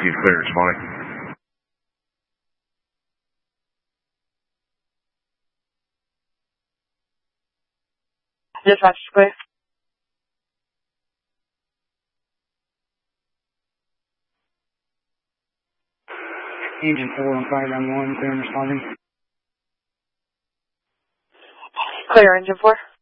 received clear responding. Dispatch clear. Engine 4 on 591, clear and responding. Clear engine 4.